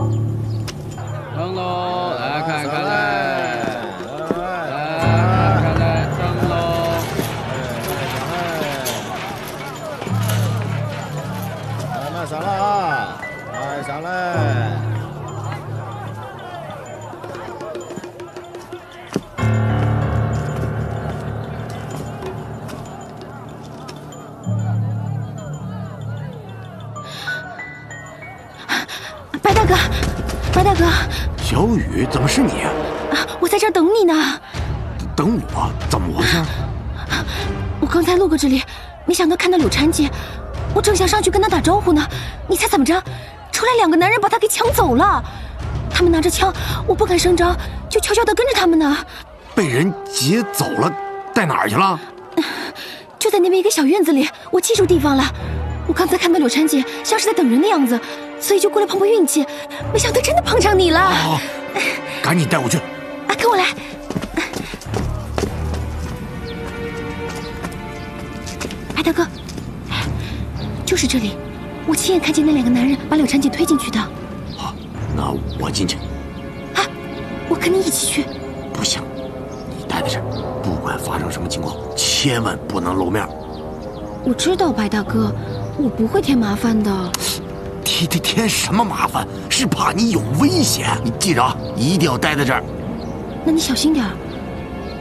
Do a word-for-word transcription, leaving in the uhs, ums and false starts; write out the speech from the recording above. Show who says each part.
Speaker 1: 灯笼，来看看来，来看看来，灯笼。
Speaker 2: 来，慢上来啊！来上来。
Speaker 3: 白大哥，白大哥，
Speaker 4: 小雨，怎么是你啊？
Speaker 3: 我在这儿等你呢。
Speaker 4: 等我？怎么回事？
Speaker 3: 我刚才路过这里，没想到看到柳婵姐，我正想上去跟她打招呼呢，你猜怎么着？出来两个男人把她给抢走了。他们拿着枪，我不敢声张，就悄悄地跟着他们呢。
Speaker 4: 被人劫走了，带哪儿去了？
Speaker 3: 就在那边一个小院子里，我记住地方了。我刚才看到柳婵姐像是在等人的样子，所以就过来碰碰运气，没想到真的碰上你了。
Speaker 4: 好，赶紧带我去。
Speaker 3: 啊，跟我来。白大哥，就是这里，我亲眼看见那两个男人把柳婵姐推进去的。
Speaker 4: 好，那我进去。
Speaker 3: 啊，我跟你一起去。
Speaker 4: 不行，你待在这儿，不管发生什么情况，千万不能露面。
Speaker 3: 我知道，白大哥，我不会添麻烦的。
Speaker 4: 添添添什么麻烦？是怕你有危险。你记着啊，一定要待在这儿。
Speaker 3: 那你小心点儿。